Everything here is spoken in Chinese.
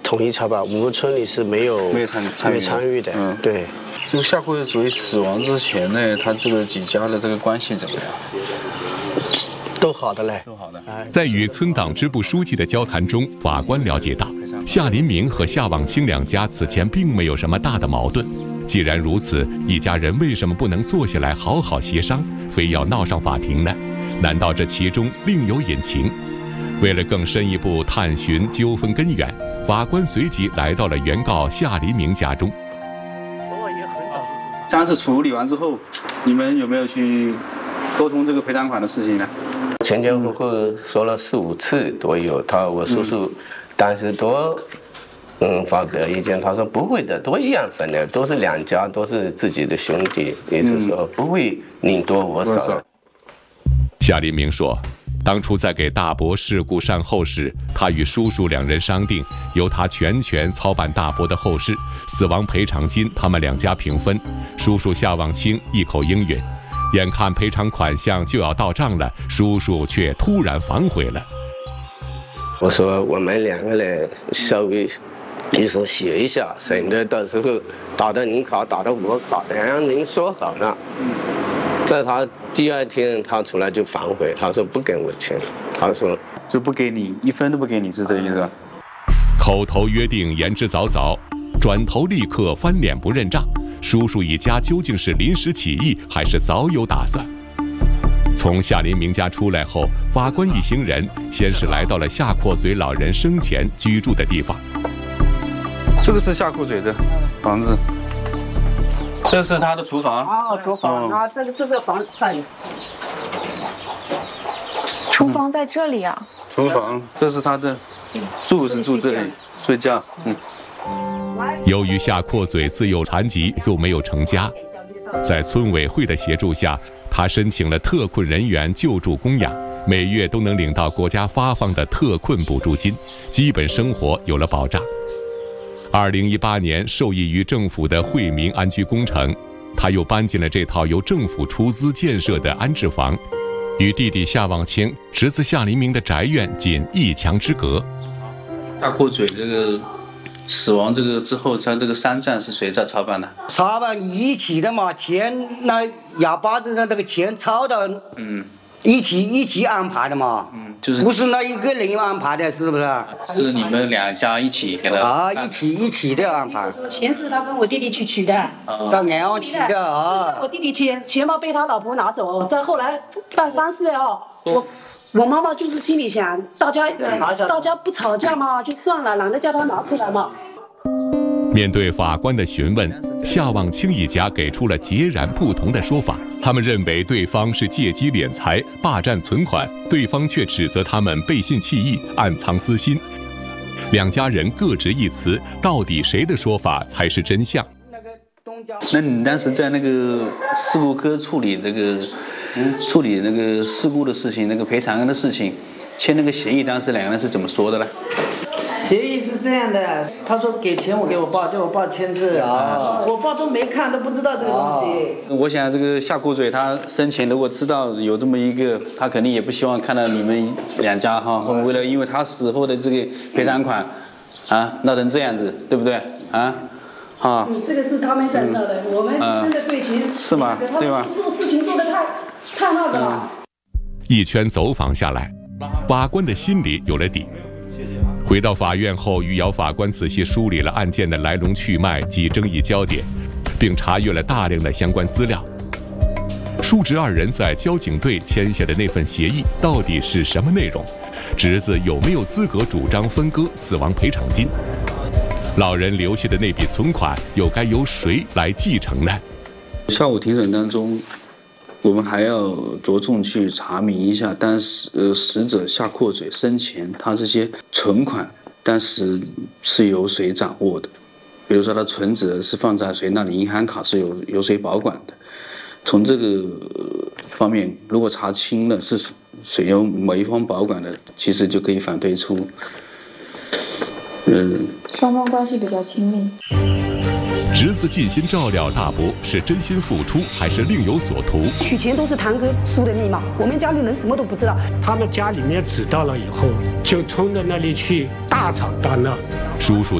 统一操办，我们村里是没有参与的。对。 这个夏阔嘴死亡之前呢，他这个几家的这个关系怎么样？ 都好的嘞， 都好的。 在与村党支部书记的交谈中，法官了解到，夏林明和夏望清两家此前并没有什么大的矛盾。既然如此，一家人为什么不能坐下来好好协商，非要闹上法庭呢？难道这其中另有隐情？为了更深一步探寻纠纷根源，法官随即来到了原告夏林明家中。 这次处理完之后，你们有没有去沟通这个赔偿款的事情呢？ 前前后后说了4、5次都有，我叔叔当时都发表意见，他说不会的，都一样分的，都是两家，都是自己的兄弟，也就是说不会你多我少的。 夏林明说，当初在给大伯事故善后时，他与叔叔两人商定，由他全权操办大伯的后事，死亡赔偿金他们两家平分。叔叔夏望清一口应允，眼看赔偿款项就要到账了，叔叔却突然反悔了。 我说我们两个人稍微一手写一下，省得到时候打到你卡，打到我卡，两样人说好了。在他第2天，他出来就反悔，他说不给我钱，他说就不给你1分都不给你，是这意思吧？ 口头约定言之凿凿，转头立刻翻脸不认账。叔叔一家究竟是临时起意，还是早有打算？从夏林明家出来后，法官一行人先是来到了夏阔嘴老人生前居住的地方。 这个是夏阔嘴的房子，这是他的厨房。 厨房。这个房看里。 厨房在这里啊。 厨房，这是他的住这里睡觉。 由于夏阔嘴自幼残疾，又没有成家，在村委会的协助下，他申请了特困人员救助供养，每月都能领到国家发放的特困补助金，基本生活有了保障。2018年受益于政府的惠民安居工程，他又搬进了这套由政府出资建设的安置房，与弟弟夏望清、侄子夏林明的宅院仅1墙之隔。 夏阔嘴这个死亡之后，他这个山葬是谁在操办的？ 操办一起的嘛，钱那哑巴子的那个钱抄到，一起安排的嘛， 就是不是那一个人安排的，是不是？ 是你们两家一起给他一起的安排。 钱是他跟我弟弟去取的， 到安阳取的啊。 我弟弟钱包被他老婆拿走，再后来办丧事我妈妈就是心里想，大家不吵架嘛，就算了，懒得叫他拿出来嘛。 面对法官的询问，夏望清一家给出了截然不同的说法。他们认为对方是借机敛财、霸占存款，对方却指责他们背信弃义、暗藏私心。两家人各执一词，到底谁的说法才是真相？ 那你当时在那个事故科处理那个事故的事情，那个赔偿的事情，签那个协议，当时两个人是怎么说的呢？ 协议是这样的，他说给钱我给我爸，叫我爸签字我爸都没看，都不知道这个东西。 我想这个夏阔嘴他生前如果知道有这么一个，他肯定也不希望看到你们两家为了因为他死后的这个赔偿款闹成这样子，对不对这个是他们在闹的，我们真的对钱是吗？对吧？ 做事情做得太那个了。 一圈走访下来，法官的心里有了底。回到法院后，余姚法官仔细梳理了案件的来龙去脉及争议焦点，并查阅了大量的相关资料。叔侄二人在交警队签下的那份协议到底是什么内容？侄子有没有资格主张分割死亡赔偿金？老人留下的那笔存款又该由谁来继承呢？ 下午庭审当中，我们还要着重去查明一下当时死者夏阔嘴生前他这些存款当时是由谁掌握的，比如说他存折是放在谁那里，银行卡是由谁保管的。从这个方面如果查清了是谁由某一方保管的，其实就可以反推出双方关系比较亲密。 侄子尽心照料大伯，是真心付出还是另有所图？ 取钱都是堂哥输的密码，我们家里人什么都不知道。 他们家里面知道了以后，就冲到那里去大吵大闹。 叔叔